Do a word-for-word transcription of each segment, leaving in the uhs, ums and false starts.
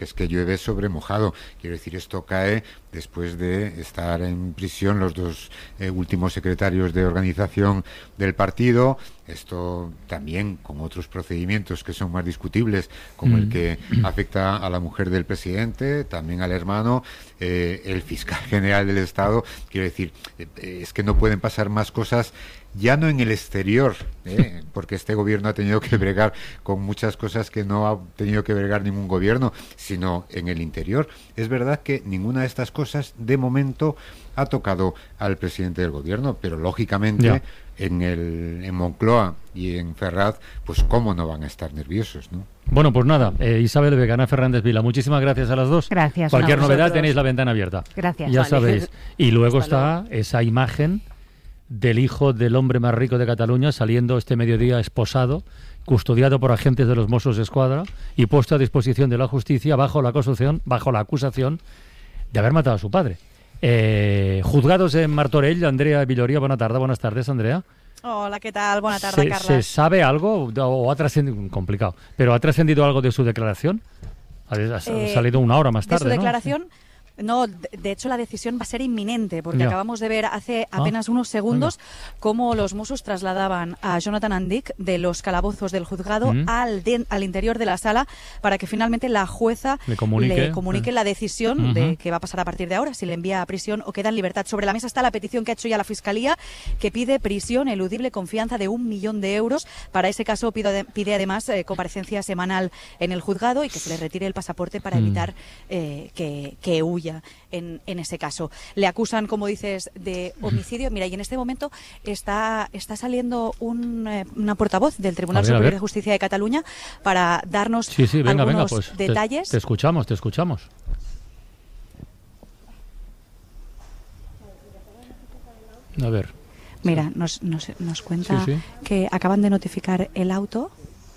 es que llueve sobre mojado. Quiero decir, esto cae después de estar en prisión los dos eh, últimos secretarios de organización del partido. Esto también con otros procedimientos que son más discutibles, como mm. el que afecta a la mujer del presidente, también al hermano, eh, el fiscal general del Estado. Quiero decir, eh, es que no pueden pasar más cosas, ya no en el exterior, ¿eh? porque este gobierno ha tenido que bregar con muchas cosas que no ha tenido que bregar ningún gobierno, sino en el interior. Es verdad que ninguna de estas cosas, de momento, ha tocado al presidente del gobierno, pero lógicamente ya. en el en Moncloa y en Ferraz, pues cómo no van a estar nerviosos, ¿no? Bueno, pues nada, eh, Isabel Vegana, Fernández Vila, muchísimas gracias a las dos. Gracias. Cualquier novedad tenéis la ventana abierta. Gracias. Ya vale. sabéis. Y luego está esa imagen del hijo del hombre más rico de Cataluña saliendo este mediodía esposado, custodiado por agentes de los Mossos d'Esquadra y puesto a disposición de la justicia bajo la acusación, bajo la acusación de haber matado a su padre. Eh, juzgados en Martorell, Andrea Villoria, buena tarde, buenas tardes, Andrea. Hola, ¿qué tal? Buena tarde, ¿Se, Carlas. ¿Se sabe algo o ha trascendido, complicado, pero ha trascendido algo de su declaración? Ha, ha eh, salido una hora más tarde, ¿de su ¿no? declaración? No, de, de hecho la decisión va a ser inminente, porque ya. acabamos de ver hace apenas ah, unos segundos venga. cómo los Mossos trasladaban a Jonathan Andic de los calabozos del juzgado mm. al, de, al interior de la sala para que finalmente la jueza le comunique, le comunique eh. la decisión uh-huh. de qué va a pasar a partir de ahora, si le envía a prisión o queda en libertad. Sobre la mesa está la petición que ha hecho ya la Fiscalía, que pide prisión eludible con fianza de un millón de euros. Para ese caso pide, pide además eh, comparecencia semanal en el juzgado y que se le retire el pasaporte para mm. evitar eh, que, que huya. En, en ese caso. Le acusan, como dices, de homicidio. Mira, y en este momento está, está saliendo un, eh, una portavoz del Tribunal ver, Superior de Justicia de Cataluña para darnos sí, sí, venga, algunos venga, pues detalles. Te, te escuchamos, te escuchamos. A ver. Mira, nos, nos, nos cuenta sí, sí. que acaban de notificar el auto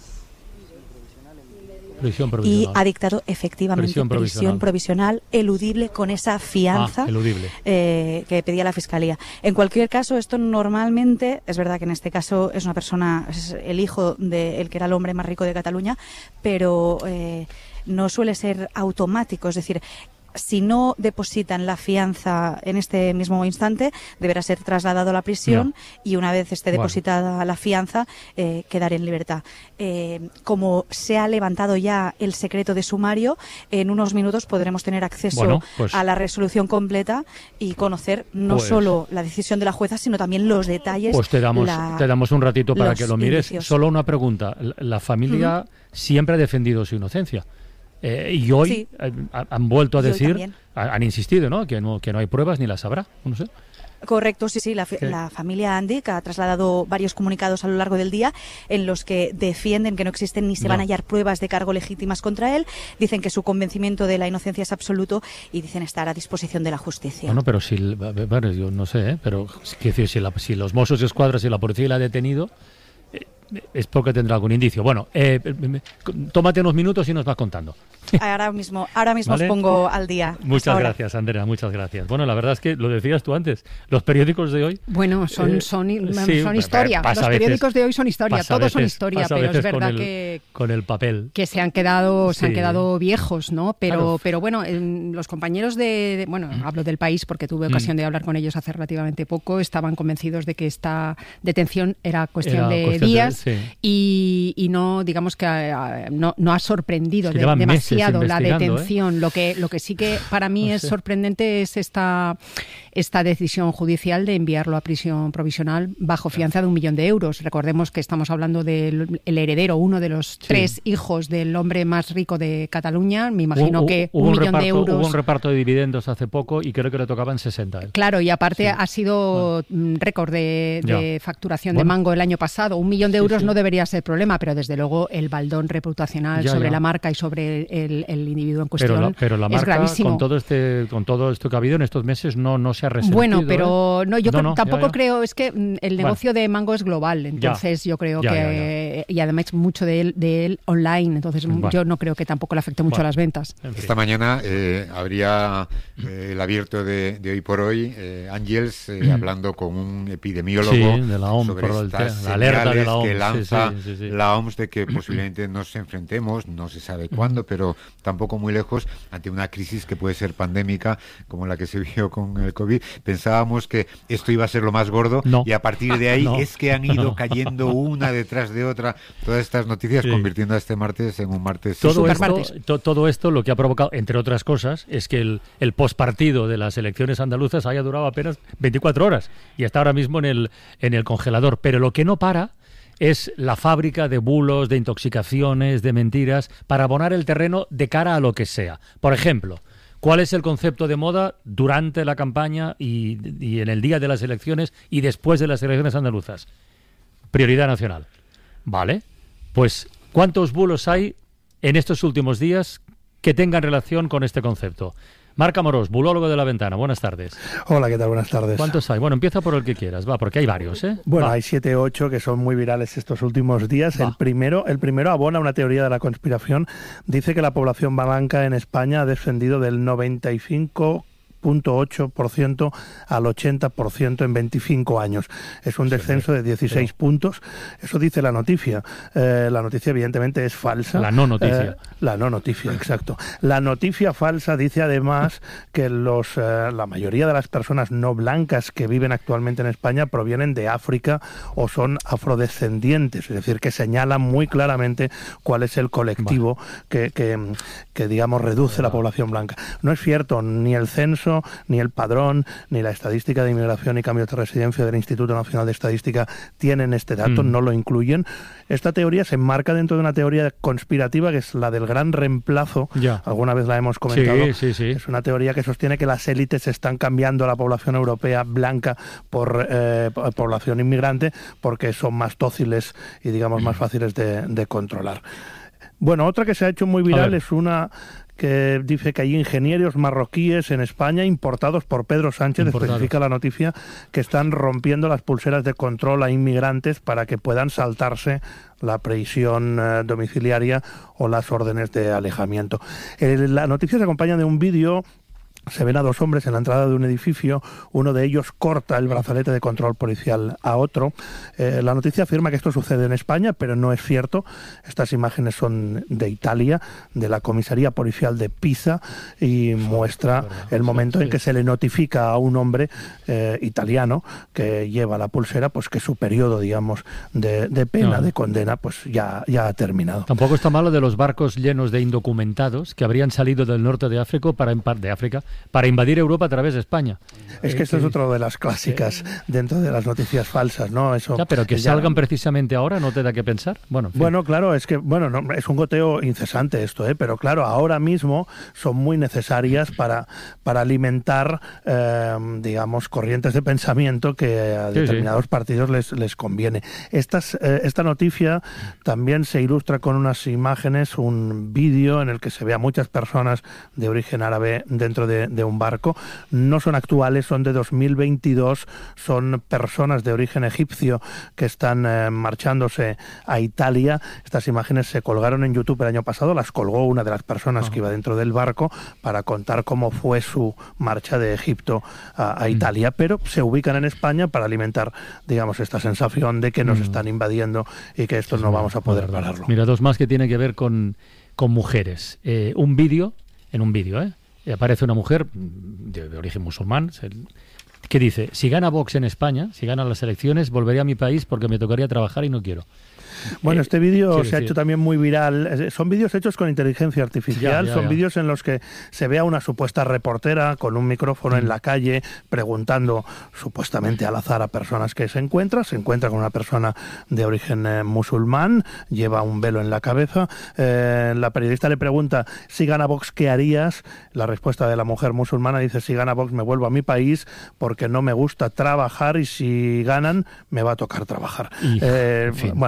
y ha dictado efectivamente prisión provisional. prisión provisional eludible con esa fianza ah, eludible. Eh, que pedía la Fiscalía. En cualquier caso, esto normalmente, es verdad que en este caso es una persona, es el hijo del que era el hombre más rico de Cataluña, pero eh, no suele ser automático, es decir, si no depositan la fianza en este mismo instante, deberá ser trasladado a la prisión no. y una vez esté depositada bueno. la fianza, eh, quedar en libertad. Eh, como se ha levantado ya el secreto de sumario, en unos minutos podremos tener acceso bueno, pues, a la resolución completa y conocer no pues, solo la decisión de la jueza, sino también los detalles. Pues te damos, la, te damos un ratito para que lo mires. indicios. Solo una pregunta. La familia uh-huh. siempre ha defendido su inocencia. Eh, y hoy sí. eh, han vuelto a y decir, han insistido, ¿no? Que, ¿no? que no hay pruebas ni las habrá, no sé. Correcto, sí, sí. La, la familia Andic ha trasladado varios comunicados a lo largo del día en los que defienden que no existen ni se no. van a hallar pruebas de cargo legítimas contra él. Dicen que su convencimiento de la inocencia es absoluto y dicen estar a disposición de la justicia. Bueno, pero si, bueno, yo no sé, ¿eh? pero quiero decir, si, la, si los Mossos d'Esquadra, si la policía la ha detenido, eh, es porque tendrá algún indicio. Bueno, eh, tómate unos minutos y nos vas contando. Ahora mismo, ahora mismo ¿Vale? os pongo al día. Muchas gracias, Andrea, muchas gracias. Bueno, la verdad es que lo decías tú antes, los periódicos de hoy... Bueno, son, eh, son, sí, son historia. Los periódicos veces, de hoy son historia, todos veces, son historia, pero es verdad con el, que... Con el papel. Que se han quedado, sí. se han quedado viejos, ¿no? Pero, claro. pero bueno, en, los compañeros de, de... Bueno, mm. hablo del País porque tuve ocasión mm. de hablar con ellos hace relativamente poco, estaban convencidos de que esta detención era cuestión era de cuestión días de, sí. y, y no, digamos que uh, no, no ha sorprendido de, demasiado la detención. ¿eh? Lo que, lo que sí que para mí no es sé. sorprendente es esta, esta decisión judicial de enviarlo a prisión provisional bajo fianza de un millón de euros. Recordemos que estamos hablando del el heredero, uno de los sí. tres hijos del hombre más rico de Cataluña. Me imagino hubo, que hubo un, un millón reparto, de euros... Hubo un reparto de dividendos hace poco y creo que le tocaban sesenta. ¿eh? Claro, y aparte sí. ha sido bueno. récord de, de facturación bueno. de Mango el año pasado. Un millón de euros sí, sí. no debería ser problema, pero desde luego el baldón reputacional ya, sobre ya. la marca y sobre el, el individuo en cuestión pero la, pero la marca, es gravísimo. Con todo este, con todo esto que ha habido en estos meses no, no se ha resentido. Bueno, pero ¿eh? no, yo no, creo, no, tampoco ya, ya. creo, es que el negocio bueno. de Mango es global, entonces ya. yo creo ya, que, ya, ya. y además mucho de él, de él online, entonces bueno. yo no creo que tampoco le afecte mucho bueno. a las ventas. En fin. Esta mañana eh, habría eh, el abierto de, de Hoy por Hoy, eh, Ángels, eh, mm. hablando con un epidemiólogo sí, de la O M S, sobre por estas el la alerta de la O M S. Que lanza sí, sí, sí. la O M S de que posiblemente nos enfrentemos, no se sabe cuándo, pero tampoco muy lejos, ante una crisis que puede ser pandémica, como la que se vio con el COVID. Pensábamos que esto iba a ser lo más gordo, no. y a partir de ahí no. es que han ido no. cayendo una detrás de otra todas estas noticias, sí. convirtiendo a este martes en un martes. Todo esto, to, todo esto lo que ha provocado, entre otras cosas, es que el, el postpartido de las elecciones andaluzas haya durado apenas veinticuatro horas y está ahora mismo en el, en el congelador. Pero lo que no para es la fábrica de bulos, de intoxicaciones, de mentiras, para abonar el terreno de cara a lo que sea. Por ejemplo, ¿cuál es el concepto de moda durante la campaña y, y en el día de las elecciones y después de las elecciones andaluzas? Prioridad nacional. Vale, pues ¿cuántos bulos hay en estos últimos días que tengan relación con este concepto? Marc Amorós, bulólogo de La Ventana, buenas tardes. Hola, ¿qué tal? Buenas tardes. ¿Cuántos hay? Bueno, empieza por el que quieras, va, porque hay varios, ¿eh? Bueno, va. hay siete o ocho que son muy virales estos últimos días. El primero, el primero abona una teoría de la conspiración. Dice que la población blanca en España ha descendido del noventa y cinco punto ocho por ciento al ochenta por ciento en veinticinco años. Es un descenso de dieciséis puntos. Eso dice la noticia. Eh, la noticia evidentemente es falsa. La no noticia. Eh, la no noticia, exacto. La noticia falsa dice además que los, eh, la mayoría de las personas no blancas que viven actualmente en España provienen de África o son afrodescendientes. Es decir, que señalan muy claramente cuál es el colectivo que, que, que, digamos, reduce la población blanca. No es cierto, ni el censo, ni el padrón, ni la estadística de inmigración y cambios de residencia del Instituto Nacional de Estadística tienen este dato, mm. no lo incluyen. Esta teoría se enmarca dentro de una teoría conspirativa que es la del gran reemplazo. Ya. Alguna vez la hemos comentado. Sí, sí, sí. Es una teoría que sostiene que las élites están cambiando a la población europea blanca por eh, población inmigrante porque son más dóciles y, digamos, más fáciles de, de controlar. Bueno, otra que se ha hecho muy viral es una que dice que hay ingenieros marroquíes en España importados por Pedro Sánchez, importados. Especifica la noticia, que están rompiendo las pulseras de control a inmigrantes para que puedan saltarse la prisión eh, domiciliaria o las órdenes de alejamiento. Eh, la noticia se acompaña de un vídeo. Se ven a dos hombres en la entrada de un edificio, uno de ellos corta el brazalete de control policial a otro. Eh, la noticia afirma que esto sucede en España, pero no es cierto. Estas imágenes son de Italia, de la comisaría policial de Pisa, y muestra el momento en que se le notifica a un hombre eh, italiano que lleva la pulsera, pues que su periodo, digamos, de, de pena, no. de condena, pues ya, ya ha terminado. Tampoco está malo de los barcos llenos de indocumentados que habrían salido del norte de África para, de África para invadir Europa a través de España. Es que esto es otra de las clásicas dentro de las noticias falsas, ¿no? Eso, ya, pero que ya... salgan precisamente ahora no te da que pensar. Bueno, en fin. bueno claro, es que bueno, no, es un goteo incesante esto, ¿eh? Pero claro, ahora mismo son muy necesarias para, para alimentar, eh, digamos, corrientes de pensamiento que a sí, determinados sí. partidos les, les conviene. Estas, eh, esta noticia también se ilustra con unas imágenes, un vídeo en el que se ve a muchas personas de origen árabe dentro de de un barco. No son actuales, son de dos mil veintidós, son personas de origen egipcio que están eh, marchándose a Italia. Estas imágenes se colgaron en YouTube el año pasado, las colgó una de las personas uh-huh. que iba dentro del barco para contar cómo fue su marcha de Egipto a, a Italia, uh-huh. pero se ubican en España para alimentar, digamos, esta sensación de que nos uh-huh. están invadiendo y que esto sí, no vamos a poder verdad. pararlo. Mira, dos más que tienen que ver con, con mujeres. Eh, un vídeo, en un vídeo, ¿eh? Y aparece una mujer de, de origen musulmán que dice, si gana Vox en España, si gana las elecciones, volveré a mi país porque me tocaría trabajar y no quiero. Bueno, este vídeo se ha hecho también muy viral. Son vídeos hechos con inteligencia artificial, ya, ya, son ya. vídeos en los que se ve a una supuesta reportera con un micrófono mm. en la calle preguntando supuestamente al azar a personas que se encuentran. Se encuentra con una persona de origen eh, musulmán, lleva un velo en la cabeza. Eh, la periodista le pregunta, si gana Vox, ¿qué harías? La respuesta de la mujer musulmana dice, si gana Vox me vuelvo a mi país porque no me gusta trabajar y si ganan me va a tocar trabajar. Y, eh, en fin. Bueno, están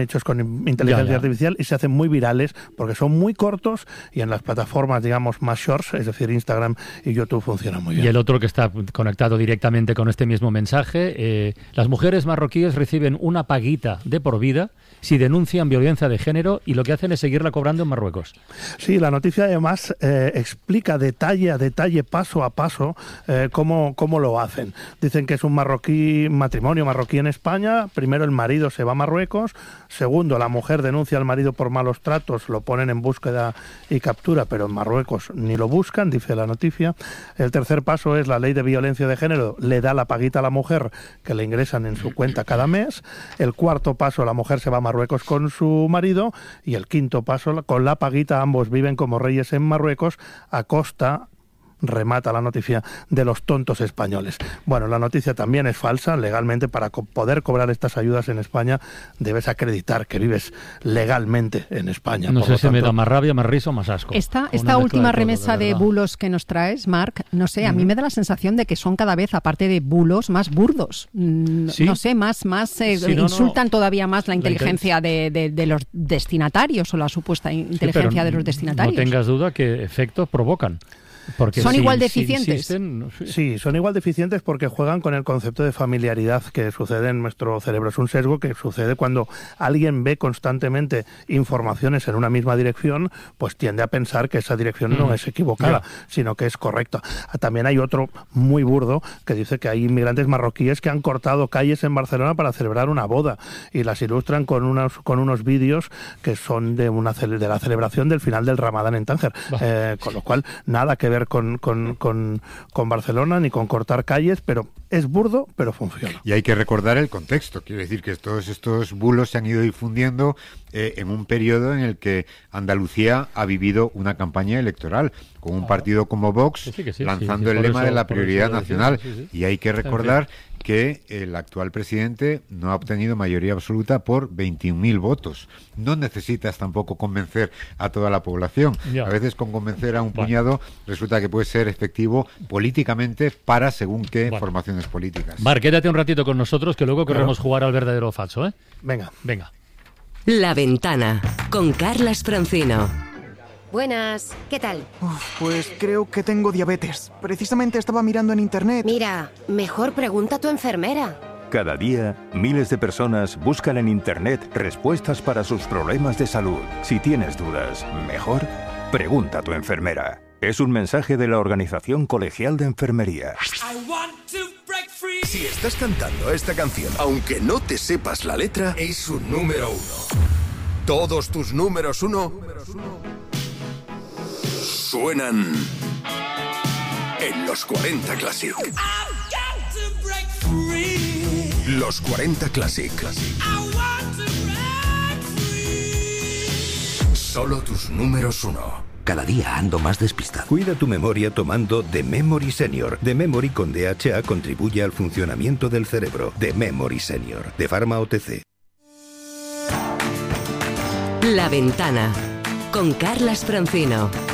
hechos con inteligencia ya, ya. artificial y se hacen muy virales porque son muy cortos y en las plataformas, digamos, más shorts, es decir, Instagram y YouTube, funcionan muy bien. Y el otro que está conectado directamente con este mismo mensaje, eh, las mujeres marroquíes reciben una paguita de por vida si denuncian violencia de género y lo que hacen es seguirla cobrando en Marruecos. Sí, la noticia además eh, explica detalle a detalle, paso a paso, eh, cómo, cómo lo hacen. Dicen que es un marroquí, matrimonio marroquí en España. Primero el marido se va a Marruecos. Segundo, la mujer denuncia al marido por malos tratos, lo ponen en búsqueda y captura, pero en Marruecos ni lo buscan, dice la noticia. El tercer paso es la ley de violencia de género, le da la paguita a la mujer que le ingresan en su cuenta cada mes. El cuarto paso, la mujer se va a Marruecos con su marido. Y el quinto paso, con la paguita ambos viven como reyes en Marruecos a costa, remata la noticia, de los tontos españoles. Bueno, la noticia también es falsa. Legalmente, para co- poder cobrar estas ayudas en España, debes acreditar que vives legalmente en España. No Por sé lo si tanto, me da más rabia, más risa o más asco. Esta, esta última de remesa todo, de, de bulos que nos traes, Marc, no sé, a uh-huh. mí me da la sensación de que son cada vez, aparte de bulos, más burdos. ¿Sí? No sé, más, más eh, sí, no, insultan no. todavía más la inteligencia la de, de, de los destinatarios o la supuesta inteligencia sí, de los destinatarios. No tengas duda que efectos provocan. Porque ¿Son si, igual si deficientes? Insisten, no sé. Sí, son igual deficientes porque juegan con el concepto de familiaridad que sucede en nuestro cerebro. Es un sesgo que sucede cuando alguien ve constantemente informaciones en una misma dirección, pues tiende a pensar que esa dirección mm. no es equivocada, yeah. sino que es correcta. También hay otro muy burdo que dice que hay inmigrantes marroquíes que han cortado calles en Barcelona para celebrar una boda y las ilustran con unos, con unos vídeos que son de, una, de la celebración del final del Ramadán en Tánger. Eh, con lo cual, nada que ver Con, con, con, con Barcelona ni con cortar calles, pero es burdo, pero funciona. Y hay que recordar el contexto. Quiero decir que todos estos bulos se han ido difundiendo eh, en un periodo en el que Andalucía ha vivido una campaña electoral con un partido como Vox sí, sí, sí, lanzando sí, sí, el lema eso, de la prioridad nacional. Sí, sí, sí. Y hay que recordar que el actual presidente no ha obtenido mayoría absoluta por veintiún mil votos. No necesitas tampoco convencer a toda la población. Ya. A veces con convencer a un bueno. puñado resulta que puede ser efectivo políticamente para según qué bueno. formaciones políticas. Marc, quédate un ratito con nosotros que luego queremos claro. jugar al verdadero o falso, ¿eh? Venga. Venga. La Ventana, con Carlas Francino. Buenas, ¿qué tal? Uf, pues creo que tengo diabetes. Precisamente estaba mirando en internet. Mira, mejor pregunta a tu enfermera. Cada día, miles de personas buscan en internet respuestas para sus problemas de salud. Si tienes dudas, mejor pregunta a tu enfermera. Es un mensaje de la Organización Colegial de Enfermería. Si estás cantando esta canción, aunque no te sepas la letra, es un número uno. Todos tus números uno suenan en los cuarenta Classic. Los cuarenta Classic. Solo tus números uno. Cada día ando más despistado. Cuida tu memoria tomando The Memory Senior. The Memory con D H A contribuye al funcionamiento del cerebro. The Memory Senior, de Pharma O T C. La Ventana, con Carlas Francino.